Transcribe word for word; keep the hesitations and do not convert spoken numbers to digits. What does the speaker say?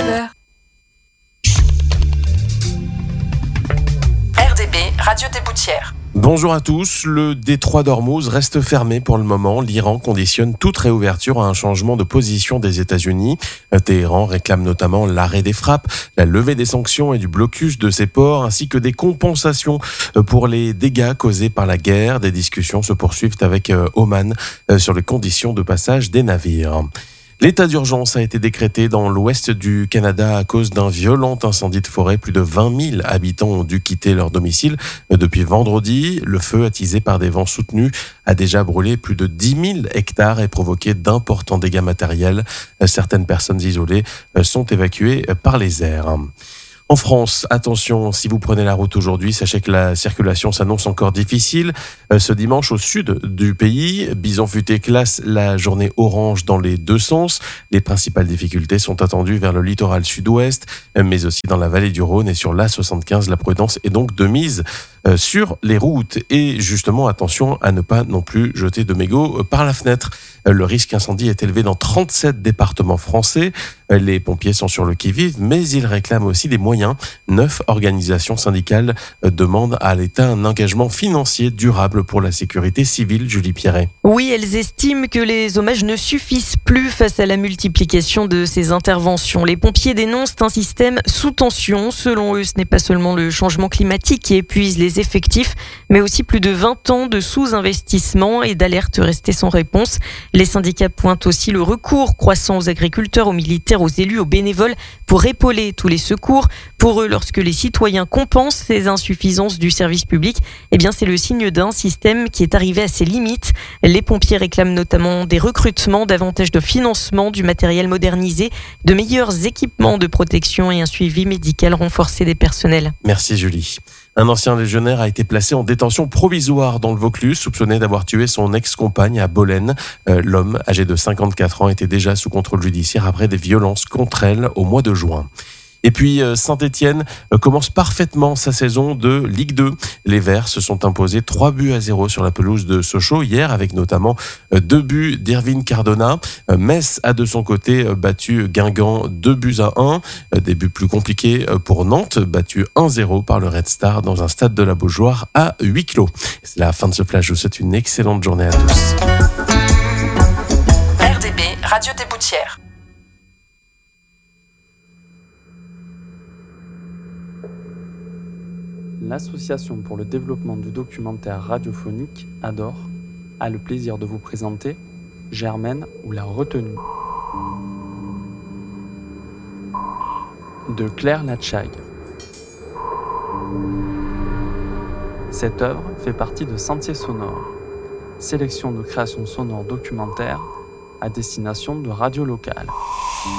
neuf heures. R D B, Radio des Boutières. Bonjour à tous, le détroit d'Ormuz reste fermé pour le moment. L'Iran conditionne toute réouverture à un changement de position des États-Unis. Téhéran réclame notamment l'arrêt des frappes, la levée des sanctions et du blocus de ses ports, ainsi que des compensations pour les dégâts causés par la guerre. Des discussions se poursuivent avec Oman sur les conditions de passage des navires. L'état d'urgence a été décrété dans l'ouest du Canada à cause d'un violent incendie de forêt. Plus de vingt mille habitants ont dû quitter leur domicile depuis vendredi. Le feu, attisé par des vents soutenus, a déjà brûlé plus de dix mille hectares et provoqué d'importants dégâts matériels. Certaines personnes isolées sont évacuées par les airs. En France, attention, si vous prenez la route aujourd'hui, sachez que la circulation s'annonce encore difficile. Ce dimanche, au sud du pays, Bison Futé classe la journée orange dans les deux sens. Les principales difficultés sont attendues vers le littoral sud-ouest, mais aussi dans la vallée du Rhône et sur l'A soixante-quinze. La prudence est donc de mise sur les routes. Et justement, attention à ne pas non plus jeter de mégots par la fenêtre. Le risque incendie est élevé dans trente-sept départements français. Les pompiers sont sur le qui-vive, mais ils réclament aussi des moyens. Neuf organisations syndicales demandent à l'État un engagement financier durable pour la sécurité civile. Julie Pierret. Oui, elles estiment que les hommages ne suffisent plus face à la multiplication de ces interventions. Les pompiers dénoncent un système sous tension. Selon eux, ce n'est pas seulement le changement climatique qui épuise les effectifs, mais aussi plus de vingt ans de sous-investissement et d'alertes restées sans réponse. Les syndicats pointent aussi le recours croissant aux agriculteurs, aux militaires, aux élus, aux bénévoles pour épauler tous les secours. Pour eux, lorsque les citoyens compensent ces insuffisances du service public, eh bien, c'est le signe d'un système qui est arrivé à ses limites. Les pompiers réclament notamment des recrutements, davantage de financement, du matériel modernisé, de meilleurs équipements de protection et un suivi médical renforcé des personnels. Merci Julie. Un ancien légionnaire a été placé en détention provisoire dans le Vaucluse, soupçonné d'avoir tué son ex-compagne à Bolène. Euh, l'homme, âgé de cinquante-quatre ans, était déjà sous contrôle judiciaire après des violences contre elle au mois de juin. Et puis Saint-Étienne commence parfaitement sa saison de Ligue deux. Les Verts se sont imposés trois buts à zéro sur la pelouse de Sochaux hier, avec notamment deux buts d'Irvine Cardona. Metz a de son côté battu Guingamp deux buts à un. Des buts plus compliqués pour Nantes, battu un zéro par le Red Star dans un stade de la Beaujoire à huis clos. C'est la fin de ce flash. Je vous souhaite une excellente journée à tous. R D B, Radio des Boutières. L'Association pour le développement du documentaire radiophonique, A D O R, a le plaisir de vous présenter Germaine ou la retenue de Claire Latchag. Cette œuvre fait partie de Sentiers sonores, sélection de créations sonores documentaires à destination de radio locale.